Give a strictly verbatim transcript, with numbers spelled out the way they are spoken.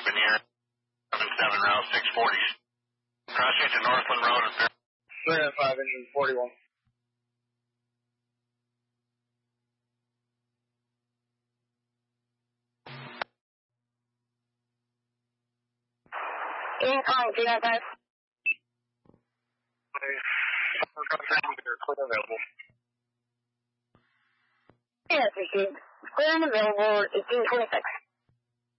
engineer, seven seven route six forty. Crossing to Northland Road and three oh five engine forty-one. Incoming three oh five. Clear available. Yes, received. Clear and available, eighteen twenty-six.